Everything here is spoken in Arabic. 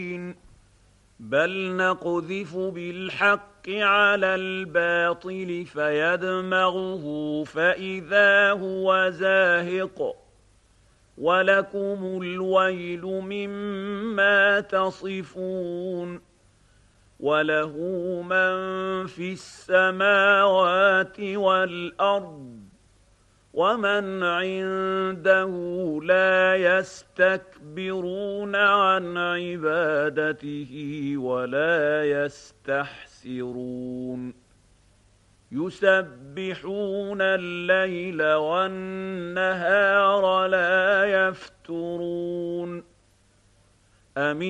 بل نقذف بالحق على الباطل فيدمغه فإذا هو زاهق ولكم الويل مما تصفون وله من في السماوات والأرض ومن عنده لا يستكبرون عن عبادته ولا يستحسرون يسبحون الليل والنهار لا يفترون